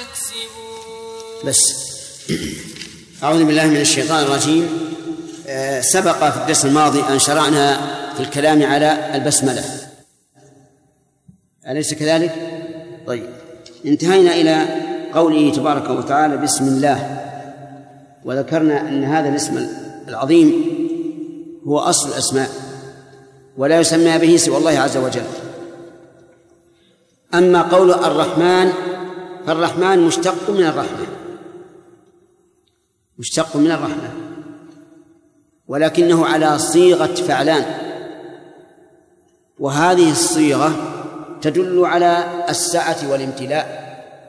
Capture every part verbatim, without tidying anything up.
يكسبون. بس أعوذ بالله من الشيطان الرجيم. أه سبق في الدرس الماضي أن شرعنا في الكلام على البسملة، أليس كذلك؟ طيب، انتهينا إلى قوله تبارك وتعالى بسم الله، وذكرنا أن هذا الاسم العظيم هو أصل الأسماء ولا يسمى به سوى الله عز وجل. أما قول الرحمن فالرحمن مشتق من الرحمة، مشتق من الرحمة، ولكنه على صيغة فعلان، وهذه الصيغة تدل على السعة والامتلاء،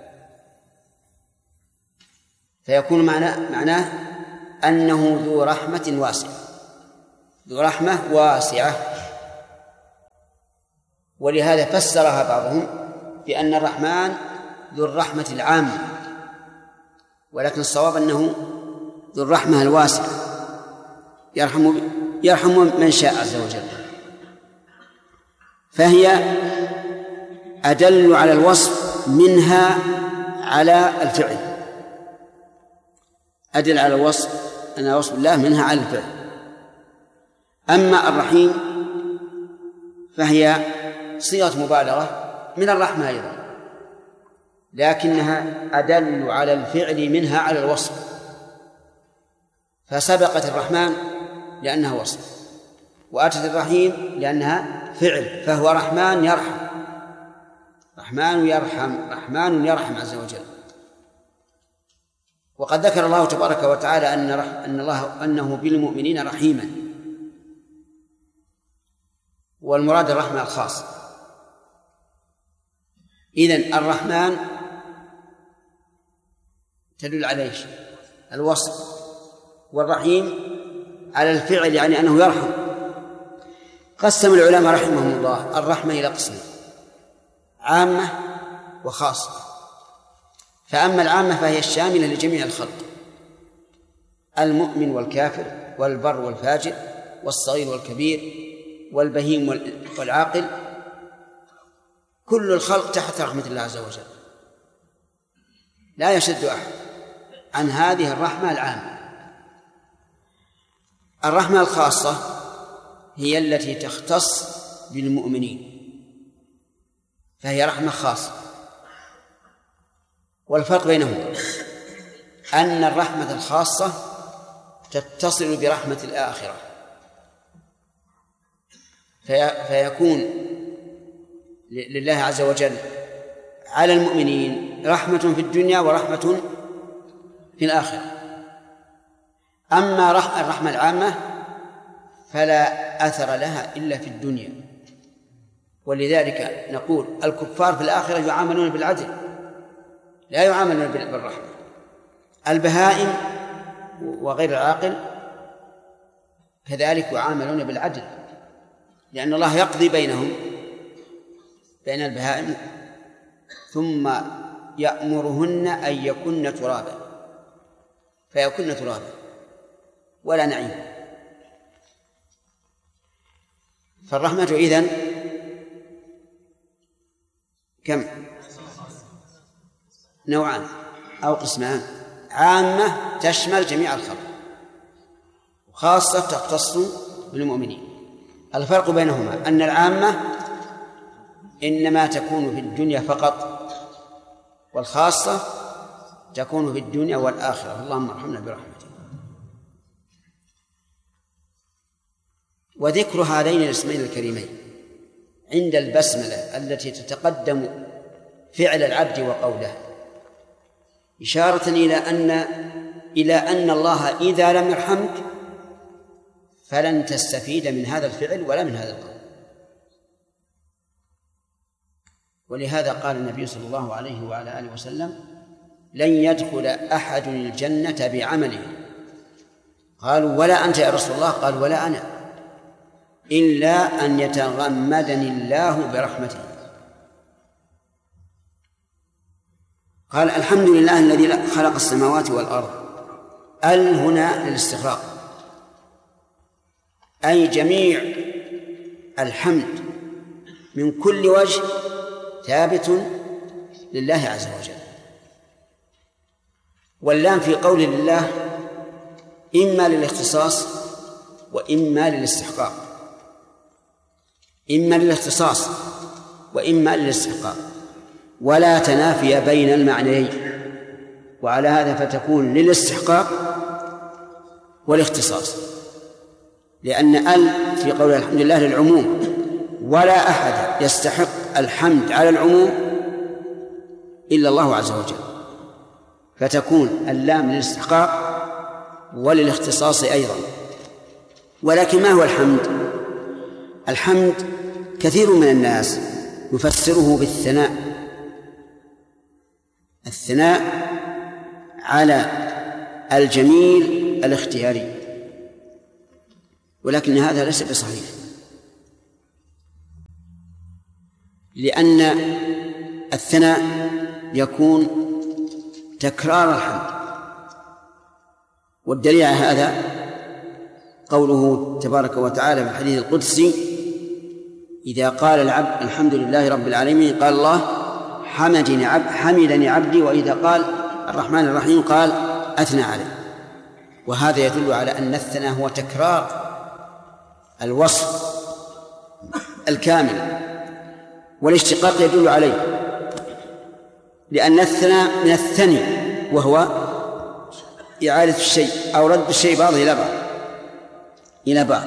فيكون معناه, معناه أنه ذو رحمة واسعة، ذو رحمة واسعة. ولهذا فسرها بعضهم بأن الرحمن ذو الرحمة العامة، ولكن الصواب أنه ذو الرحمة الواسعة، يرحم يرحم من شاء عز وجل. فهي أدل على الوصف منها على الفعل، أدل على الوصف أن وصف الله منها على الفعل. أما الرحيم فهي صيغة مبالغة من الرحمة أيضا، لكنها أدل على الفعل منها على الوصف، فسبقت الرحمن لأنها وصف، وأتت الرحيم لأنها فعل، فهو رحمن يرحم، رحمن يرحم، رحمن يرحم عز وجل. وقد ذكر الله تبارك وتعالى أن أن الله أنه بالمؤمنين رحيما، والمراد الرحمة الخاص. إذن الرحمن تدل على الوصف، والرحيم على الفعل، يعني أنه يرحم. قسم العلماء رحمهم الله الرحمة إلى قسمين: عامة وخاصة. فأما العامة فهي الشاملة لجميع الخلق، المؤمن والكافر والبر والفاجر والصغير والكبير والبهيم والعاقل، كل الخلق تحت رحمة الله عز وجل، لا يشد أحد عن هذه الرحمة العامة. الرحمة الخاصة هي التي تختص بالمؤمنين، فهي رحمة خاصة. والفرق بينهما أن الرحمة الخاصة تتصل برحمة الآخرة، في فيكون لله عز وجل على المؤمنين رحمة في الدنيا ورحمة في الآخرة. أما الرحمة العامة فلا أثر لها إلا في الدنيا، ولذلك نقول الكفار في الآخرة يعاملون بالعدل، لا يعاملون بالرحمة. البهائم وغير العاقل كذلك يعاملون بالعدل، لأن الله يقضي بينهم بين البهائم ثم يأمرهن أن يكن ترابا فيكن ترابا ولا نعيم. فالرحمة إذن كم؟ نوعان أو قسمان: عامة تشمل جميع الخلق، وخاصة تختص بالمؤمنين. الفرق بينهما أن العامة إنما تكون في الدنيا فقط، والخاصة تكون في الدنيا والآخرة. اللهم ارحمنا برحمتك. وذكر هذين الاسمين الكريمين عند البسملة التي تتقدم فعل العبد وقوله إشارة إلى أن إلى أن الله إذا لم يرحمك فلن تستفيد من هذا الفعل ولا من هذا القول. ولهذا قال النبي صلى الله عليه وعلى آله وسلم: لن يدخل أحد الجنة بعمله. قالوا: ولا أنت يا رسول الله؟ قال: ولا أنا، إلا أن يتغمدني الله برحمته. قال: الحمد لله الذي خلق السماوات والأرض. ال هنا للاستغراق، أي جميع الحمد من كل وجه ثابت لله عز وجل، واللام في قول الله إما للاختصاص وإما للاستحقاق، إما للاختصاص وإما للاستحقاق، ولا تنافي بين المعنيين، وعلى هذا فتكون للاستحقاق والاختصاص، لأن ال في قول الحمد لله للعموم، ولا أحد يستحق الحمد على العموم إلا الله عز وجل، فتكون اللام للاستحقاق وللاختصاص أيضا. ولكن ما هو الحمد؟ الحمد كثير من الناس يفسره بالثناء، الثناء على الجميل الاختياري، ولكن هذا ليس بصحيح، لأن الثناء يكون تكرار الحمد، والدليل على هذا قوله تبارك وتعالى في الحديث القدسي: إذا قال العبد الحمد لله رب العالمين قال الله حمدني عبد حمدني عبدي، وإذا قال الرحمن الرحيم قال أثنى عليه. وهذا يدل على أن الثناء هو تكرار الوصف الكامل، والاشتقاق يدل عليه، لأن الثناء من الثني وهو إعادة الشيء أو رد الشيء بعضه إلى بعض إلى بعض.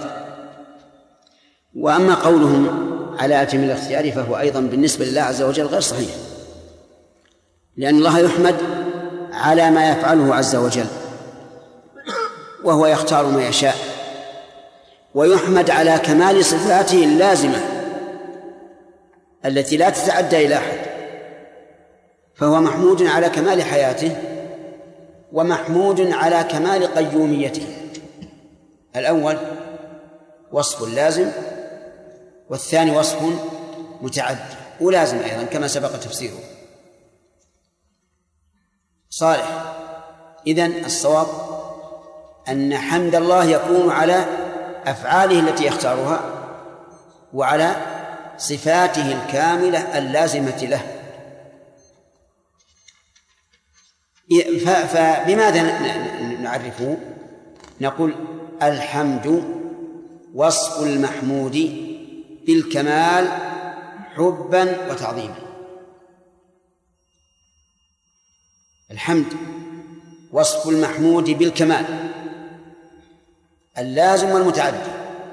وأما قولهم على جميل الاختيار فهو أيضا بالنسبة لله عز وجل غير صحيح، لأن الله يحمد على ما يفعله عز وجل، وهو يختار ما يشاء، ويحمد على كمال صفاته اللازمة التي لا تتعدى إلى أحد، فهو محمود على كمال حياته ومحمود على كمال قيوميته. الأول وصف لازم، والثاني وصف متعدي ولازم أيضا كما سبق تفسيره. صالح. إذن الصواب أن حمد الله يكون على أفعاله التي يختارها وعلى صفاته الكاملة اللازمة له. فبماذا نعرفه؟ نقول الحمد وصف المحمود بالكمال حبا وتعظيما. الحمد وصف المحمود بالكمال اللازم والمتعدي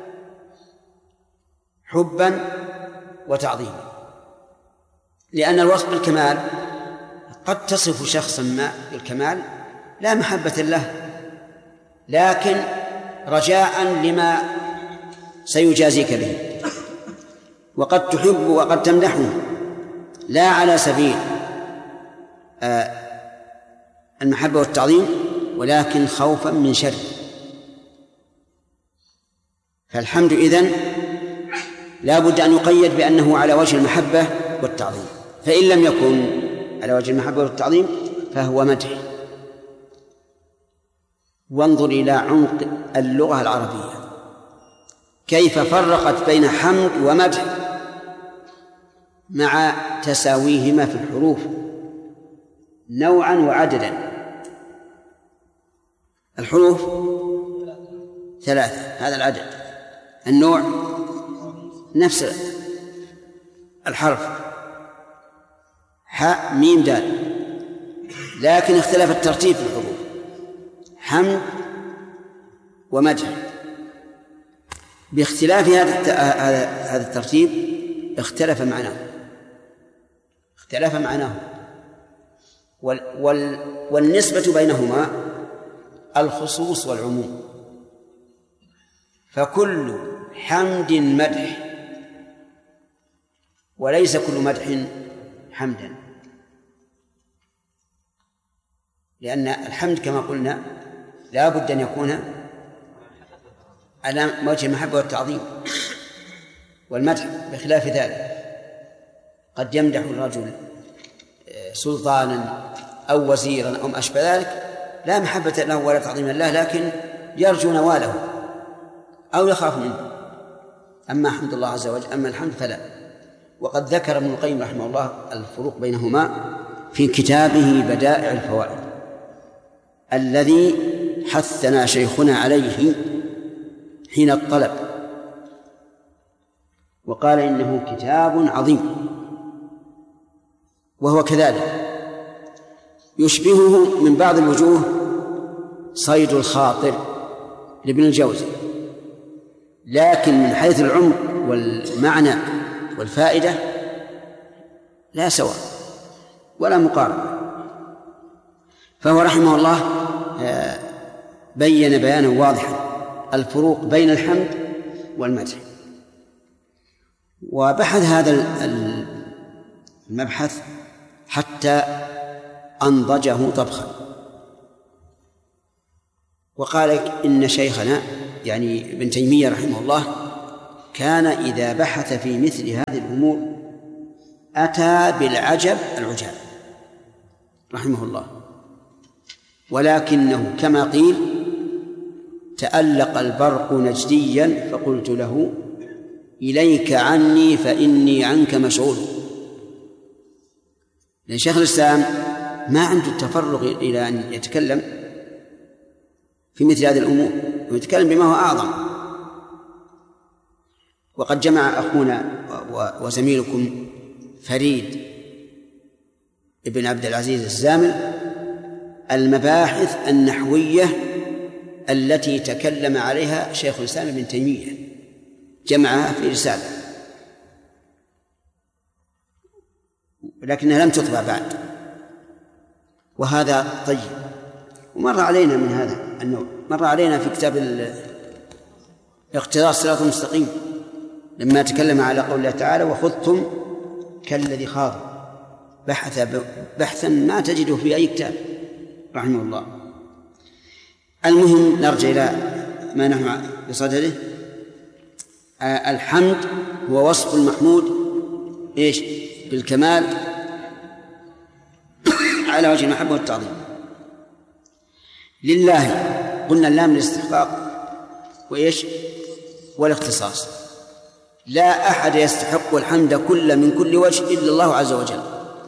حبا وتعظيما، لأن الوصف بالكمال قد تصف شخصا ما بالكمال لا محبة له، لكن رجاء لما سيجازيك به، وقد تحب وقد تمدحه لا على سبيل المحبة والتعظيم ولكن خوفا من شر. فالحمد إذن لا بد أن يقيد بأنه على وجه المحبة والتعظيم، فإن لم يكن على وجه المحبة والتعظيم فهو مدح. وانظر إلى عمق اللغة العربية كيف فرقت بين حمد ومدح مع تساويهما في الحروف نوعا وعددا. الحروف ثلاثة، هذا العدد. النوع نفس الحرف حاء ميم دال، لكن اختلف الترتيب في الحروف، حمد ومدح. باختلاف هذا هذا الترتيب اختلف معناه اختلف معناه وال وال والنسبة بينهما الخصوص والعموم، فكل حمد مدح وليس كل مدح حمدا، لأن الحمد كما قلنا لا بد أن يكون على وجه المحبة والتعظيم، والمدح بخلاف ذلك. قد يمدح الرجل سلطانا أو وزيرا أو ما أشبه ذلك لا محبة له ولا تعظيم له، لكن يرجو نواله أو يخاف منه. أما حمد الله عز وجل أما الحمد فلا. وقد ذكر ابن القيم رحمه الله الفروق بينهما في كتابه بدائع الفوائد. الذي حثنا شيخنا عليه حين الطلب، وقال إنه كتاب عظيم، وهو كذلك يشبهه من بعض الوجوه صيد الخاطر لابن الجوزي، لكن من حيث العمق والمعنى والفائدة لا سواء ولا مقارنة. فهو رحمه الله بين بيانا واضحا الفروق بين الحمد والمدح، وبحث هذا المبحث حتى أنضجه طبخا، وقال إن شيخنا يعني ابن تيمية رحمه الله كان إذا بحث في مثل هذه الأمور أتى بالعجب العجاب رحمه الله، ولكنه كما قيل تألق البرق نجديا فقلت له إليك عني فإني عنك مشغول. لأن شيخ الإسلام ما عنده التفرغ إلى أن يتكلم في مثل هذه الأمور، ويتكلم بما هو أعظم. وقد جمع أخونا وزميلكم فريد ابن عبد العزيز الزامل المباحث النحوية التي تكلم عليها شيخ الإسلام ابن تيمية، جمعها في رسالة، لكنها لم تطبع بعد، وهذا طيب. ومر علينا من هذا النوع، مر علينا في كتاب اقتضاء الصراط المستقيم لما تكلم على قول الله تعالى وخذتم كالذي خاض، بحث بحثا ما تجده في أي كتاب رحمه الله. المهم نرجع إلى ما نحن بصدده. الحمد هو وصف المحمود إيش بالكمال على وجه المحبة والتعظيم لله. قلنا اللام للاستحقاق وإيش والاختصاص، لا أحد يستحق الحمد كل من كل وجه إلا الله عز وجل.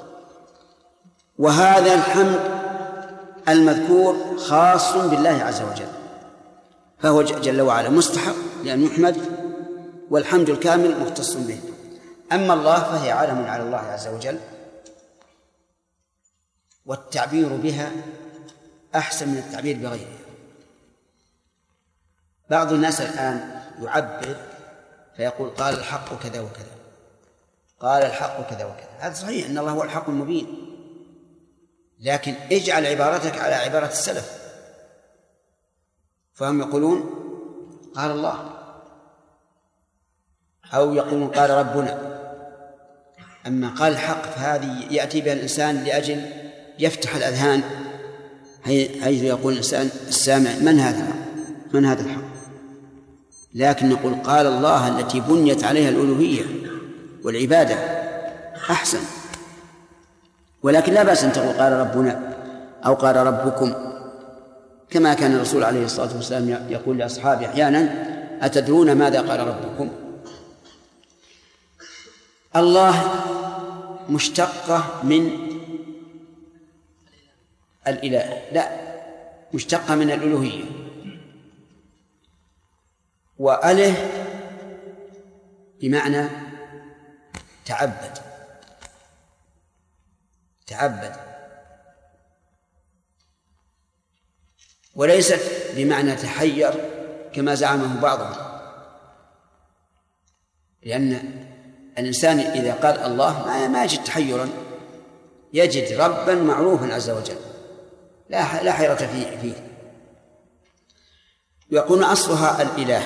وهذا الحمد المذكور خاص بالله عز وجل، فهو جل وعلا مستحق لأن يحمد، والحمد الكامل مختص به. أما الله فهي عالم على الله عز وجل، والتعبير بها أحسن من التعبير بغيرها. بعض الناس الآن يعبر فيقول قال الحق كذا وكذا، قال الحق كذا وكذا، هذا صحيح أن الله هو الحق المبين، لكن اجعل عبارتك على عبارة السلف، فهم يقولون قال الله، أو يقولون قال ربنا. أما قال الحق فهذه يأتي بها الإنسان لأجل يفتح الأذهان، حيث يقول الإنسان السامع من هذا من هذا الحق. لكن نقول قال الله التي بنيت عليها الألوهية والعبادة أحسن. ولكن لا بأس أن تقول قال ربنا أو قال ربكم، كما كان الرسول عليه الصلاة والسلام يقول لأصحابه أحيانا أتدرون ماذا قال ربكم. الله مشتقة من الإله، لا، مشتقة من الألوهية، وأله بمعنى تعبد تعبد وليست بمعنى تحير كما زعمه بعضهم، لأن الإنسان إذا قال الله ما يجد تحيرا، يجد ربا معروفا عز وجل لا لا حيرة فيه, فيه. يكون أصلها الإله،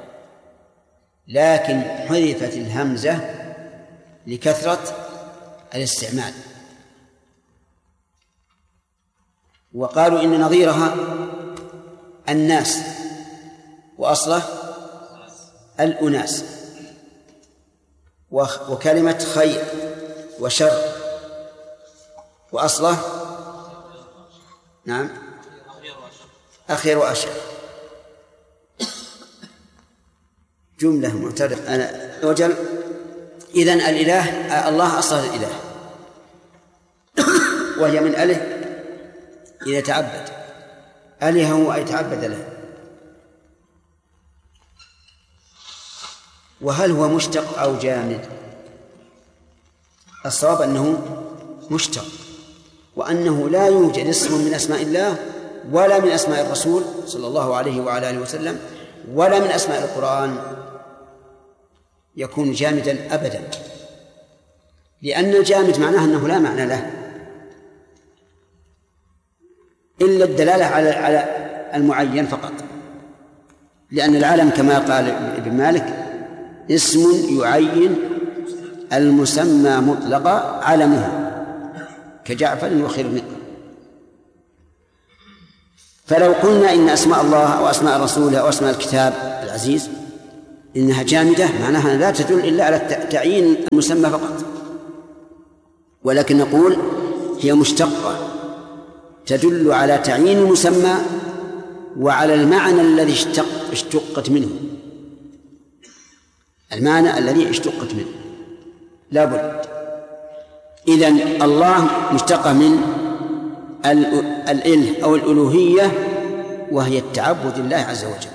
لكن حذفت الهمزة لكثرة الاستعمال، وقالوا إن نظيرها الناس، وأصله الأناس، وكلمة خير وشر وأصله نعم أخير وأشر، جملة معترضة أنا وجل. إذن الإله الله أصله الإله، وهي من أله إذا تعبد، ألهه أي تعبد له. وهل هو مشتق أو جامد؟ الصواب أنه مشتق، وأنه لا يوجد اسم من أسماء الله ولا من أسماء الرسول صلى الله عليه وعلى آله وسلم ولا من أسماء القرآن يكون جامدا أبدا، لأن الجامد معناه أنه لا معنى له إلا الدلالة على على المعين فقط، لأن العالم كما قال ابن مالك اسم يعين المسمى مطلقا علمه كجعفر وخرمق. فلو قلنا إن أسماء الله أو أسماء رسوله أو أسماء الكتاب العزيز إنها جامدة معناها لا تدل إلا على تعيين المسمى فقط، ولكن نقول هي مشتقة تدل على تعيين المسمى وعلى المعنى الذي اشتق اشتقت منه، المعنى الذي اشتقت منه لا بد. إذن الله مشتقة من الإله أو الألوهية، وهي التعبد لله عز وجل.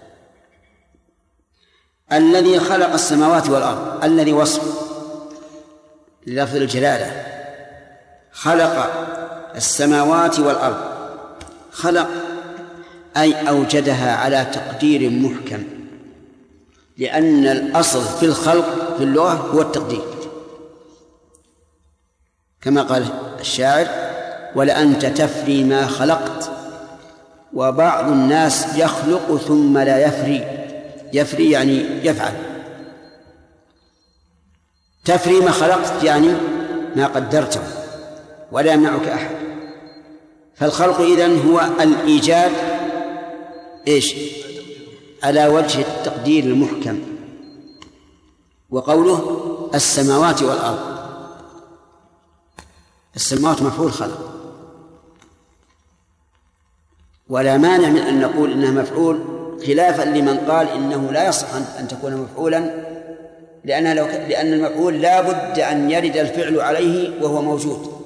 الذي خلق السماوات والأرض، الذي وصف للفظ الجلالة، خلق السماوات والأرض، خلق أي أوجدها على تقدير محكم، لأن الأصل في الخلق في اللغة هو التقدير، كما قال الشاعر: ولأنت تفري ما خلقت وبعض الناس يخلق ثم لا يفري. يفري يعني يفعل، تفري ما خلقت يعني ما قدرته ولا يمنعك أحد. فالخلق إذن هو الإيجاد إيش؟ على وجه التقدير المحكم. وقوله السماوات والأرض، السماوات مفعول خلق، ولا مانع من أن نقول إنها مفعول، خلافا لمن قال إنه لا يصح أن تكون مفعولا، لأنها لو ك... لأن المفعول لا بد أن يرد الفعل عليه وهو موجود.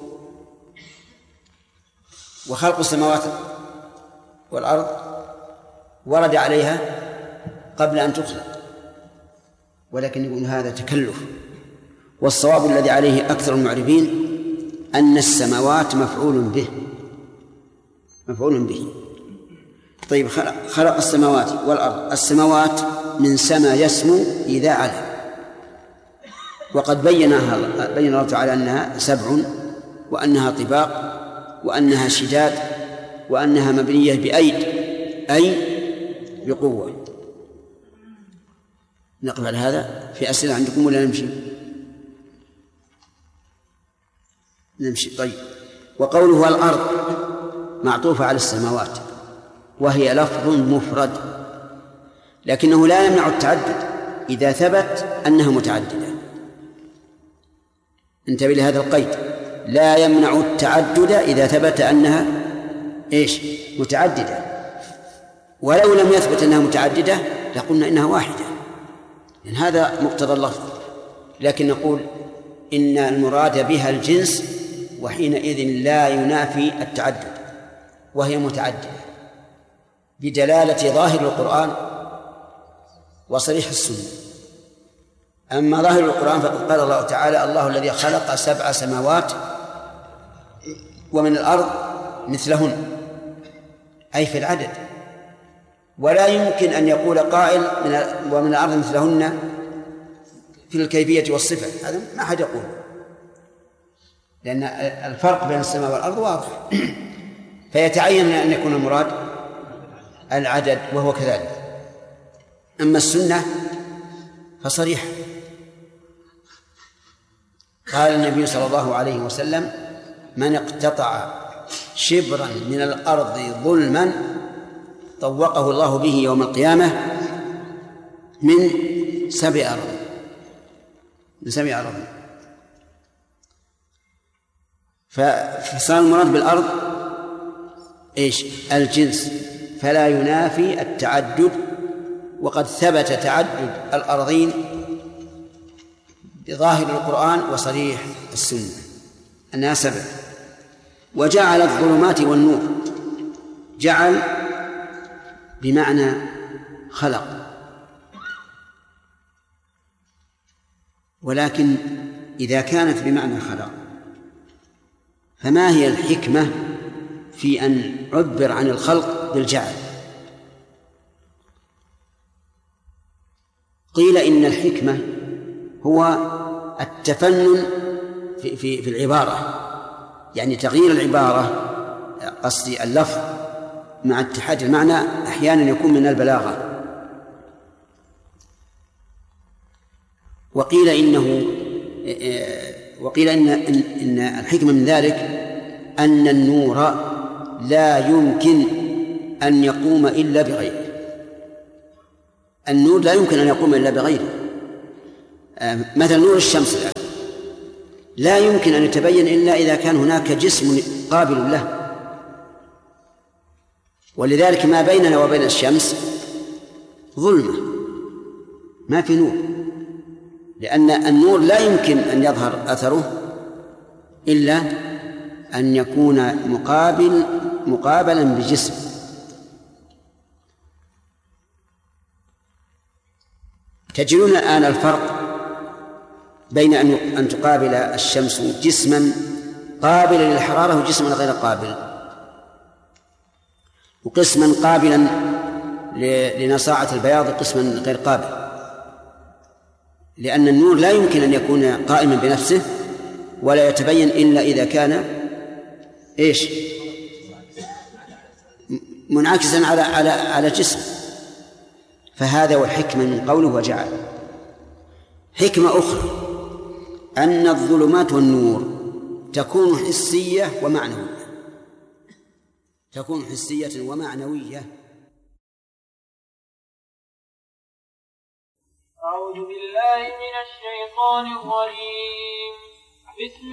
وخلق السماوات والأرض ورد عليها قبل أن تخلق، ولكن يقول هذا تكلف. والصواب الذي عليه أكثر المعرفين أن السماوات مفعول به، مفعول به. طيب، خلق, خلق السماوات والأرض. السماوات من سما يسمو إذا علا، وقد بينها بين الله تعالى أنها سبع، وأنها طباق، وأنها شداد، وأنها مبنية بأيد أي بقوة. نقف على هذا. في أسئلة عندكم ولا نمشي؟ نمشي. طيب. وقوله الأرض معطوفة على السماوات، وهي لفظ مفرد، لكنه لا يمنع التعدد إذا ثبت أنها متعددة. انتبه لهذا القيد، لا يمنع التعدد إذا ثبت أنها إيش؟ متعددة. ولو لم يثبت أنها متعددة لقلنا إنها واحدة، لأن هذا مقتضى اللفظ. لكن نقول إن المراد بها الجنس، وحينئذ لا ينافي التعدد، وهي متعددة بدلالة ظاهر القرآن وصريح السنة. أما ظاهر القرآن فقد قال الله تعالى: الله الذي خلق سبع سماوات ومن الأرض مثلهن، أي في العدد. ولا يمكن أن يقول قائل من ومن الأرض مثلهن في الكيفية والصفة، هذا ما أحد يقول، لأن الفرق بين السماء والأرض واضح. فيتعين أن يكون المراد العدد، وهو كذلك. أما السنة فصريحة. قال النبي صلى الله عليه وسلم: من اقتطع شبرا من الأرض ظلما طوقه الله به يوم القيامة من سبع أرض، من سبع أرض. فصار المراد بالأرض إيش؟ الجنس، فلا ينافي التعدد. وقد ثبت تعدد الأرضين بظاهر القرآن وصريح السنة أنها سبع. وجعل الظلمات والنور، جعل بمعنى خلق، ولكن إذا كانت بمعنى خلق فما هي الحكمة في أن عبر عن الخلق بالجعل؟ قيل إن الحكمة هو التفنن في, في, في العبارة، يعني تغيير العبارة، قصدي اللفظ مع اتحاد المعنى أحيانا يكون من البلاغة. وقيل إنه وقيل إن, إن الحكمة من ذلك أن النور لا يمكن أن يقوم إلا بغيره. النور لا يمكن أن يقوم إلا بغيره. مثل نور الشمس الآن لا يمكن أن يتبين إلا إذا كان هناك جسم قابل له، ولذلك ما بيننا وبين الشمس ظلمة، ما في نور، لأن النور لا يمكن أن يظهر أثره إلا أن يكون مقابل مقابلا بجسم. تجدون الآن الفرق بين أن تقابل الشمس جسما قابلا للحرارة وجسما غير قابل، وقسما قابلا لنصاعة البياض وقسما غير قابل، لأن النور لا يمكن أن يكون قائما بنفسه ولا يتبين إلا إذا كان إيش منعكسا على على على جسم. فهذا هو الحكمة من قوله وجعل. حكمة أخرى أن الظلمات والنور تكون حسية ومعنوية، تكون حسية ومعنوية. أعوذ بالله من الشيطان الرجيم. بسم